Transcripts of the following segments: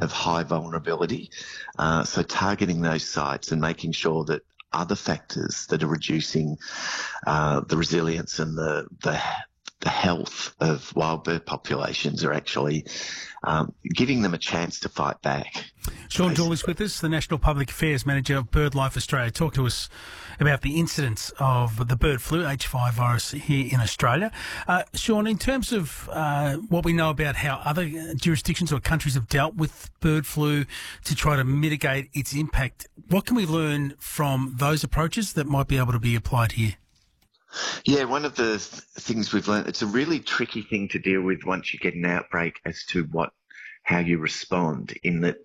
of high vulnerability. So targeting those sites and making sure that other factors that are reducing the resilience and the health of wild bird populations are actually giving them a chance to fight back. Sean Doyle is with us, the National Public Affairs Manager of BirdLife Australia. Talk to us about the incidence of the bird flu, H5 virus, here in Australia. Sean, in terms of what we know about how other jurisdictions or countries have dealt with bird flu to try to mitigate its impact, what can we learn from those approaches that might be able to be applied here? Yeah, one of the things we've learned, it's a really tricky thing to deal with once you get an outbreak as to how you respond, in that,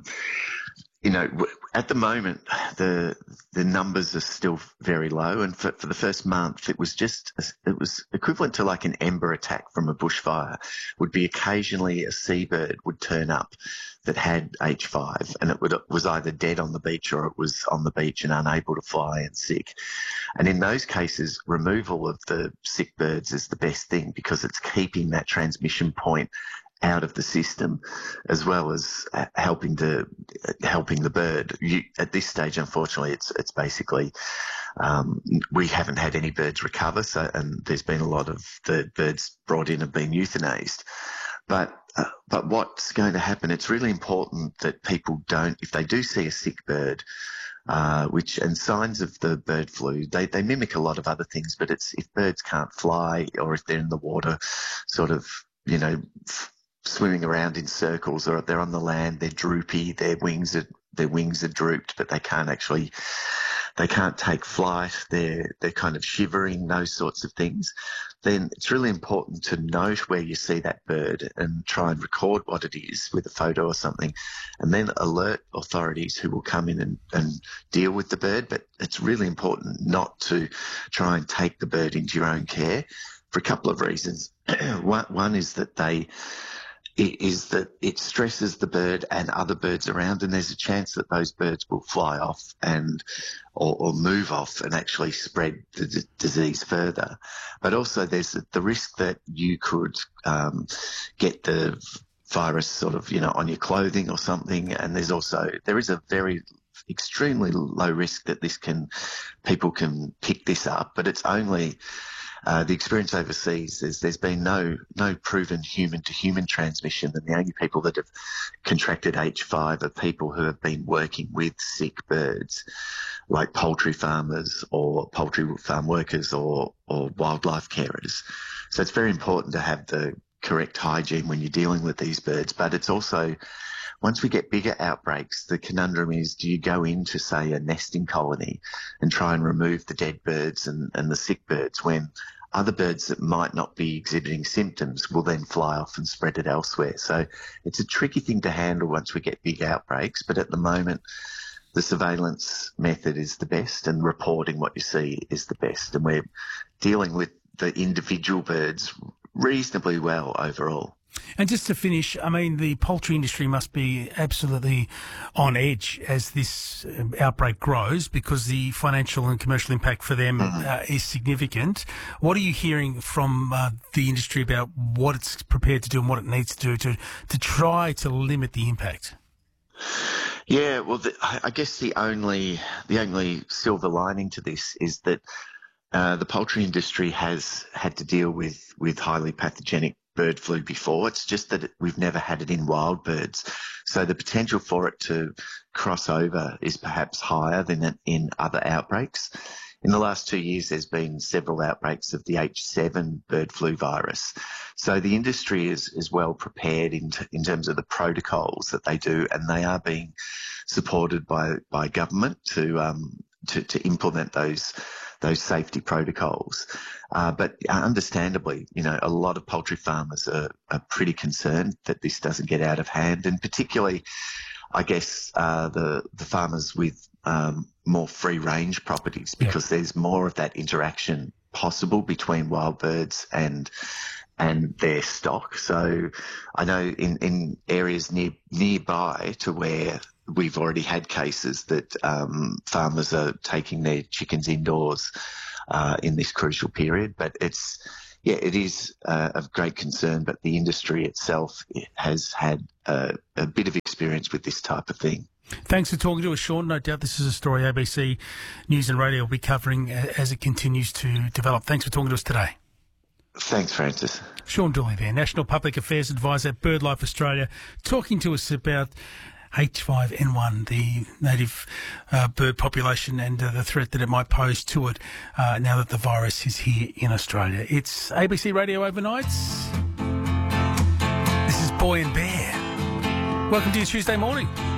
at the moment, the numbers are still very low. And for the first month, it was equivalent to like an ember attack from a bushfire. Would be occasionally a seabird would turn up that had H5, and it was either dead on the beach or it was on the beach and unable to fly and sick. And in those cases, removal of the sick birds is the best thing, because it's keeping that transmission point out of the system, as well as helping the bird. At this stage, unfortunately, it's basically we haven't had any birds recover, and there's been a lot of the birds brought in have been euthanized. But what's going to happen? It's really important that people don't, if they do see a sick bird, and signs of the bird flu, they mimic a lot of other things, but it's if birds can't fly, or if they're in the water, sort of, swimming around in circles, or if they're on the land, they're droopy, their wings are drooped, but they can't take flight, they're kind of shivering, those sorts of things, then it's really important to note where you see that bird and try and record what it is with a photo or something, and then alert authorities who will come in and deal with the bird. But it's really important not to try and take the bird into your own care for a couple of reasons. One is that it stresses the bird and other birds around, and there's a chance that those birds will fly off or move off and actually spread the disease further. But also there's the risk that you could get the virus sort of, on your clothing or something, and there is a very extremely low risk that people can pick this up, but it's only the experience overseas is there's been no proven human-to-human transmission, and the only people that have contracted H5 are people who have been working with sick birds, like poultry farmers or poultry farm workers or wildlife carers. So it's very important to have the correct hygiene when you're dealing with these birds. But it's also, once we get bigger outbreaks, the conundrum is, do you go into, say, a nesting colony and try and remove the dead birds and the sick birds, when other birds that might not be exhibiting symptoms will then fly off and spread it elsewhere? So it's a tricky thing to handle once we get big outbreaks, but at the moment the surveillance method is the best and reporting what you see is the best, and we're dealing with the individual birds reasonably well overall. And just to finish, I mean, the poultry industry must be absolutely on edge as this outbreak grows, because the financial and commercial impact for them is significant. What are you hearing from the industry about what it's prepared to do and what it needs to do to try to limit the impact? Yeah, well, I guess the only silver lining to this is that the poultry industry has had to deal with highly pathogenic bird flu before. It's just that we've never had it in wild birds. So the potential for it to cross over is perhaps higher than in other outbreaks. In the last 2 years, there's been several outbreaks of the H7 bird flu virus. So the industry is well prepared in terms of the protocols that they do, and they are being supported by government to implement those safety protocols. But understandably, a lot of poultry farmers are pretty concerned that this doesn't get out of hand, and particularly, I guess, the farmers with more free-range properties, because there's more of that interaction possible between wild birds and their stock. So I know in areas nearby to where we've already had cases that farmers are taking their chickens indoors in this crucial period. But it is of great concern. But the industry itself has had a bit of experience with this type of thing. Thanks for talking to us, Sean. No doubt this is a story ABC News and Radio will be covering as it continues to develop. Thanks for talking to us today. Thanks, Francis. Sean Dooley there, National Public Affairs Advisor at BirdLife Australia, talking to us about H5N1, the native bird population and the threat that it might pose to it now that the virus is here in Australia. It's ABC Radio Overnights. This is Boy and Bear. Welcome to your Tuesday morning.